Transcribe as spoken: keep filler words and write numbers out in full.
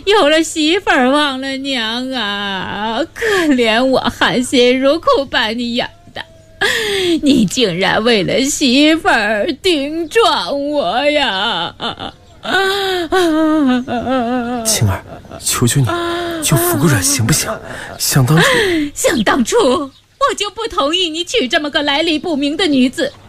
有了媳妇儿忘了娘啊！可怜我含辛茹苦把你养大，你竟然为了媳妇儿顶撞我呀！ 青儿，求求你，就服个软行不行？想当初， 想当初我就不同意你娶这么个来历不明的女子。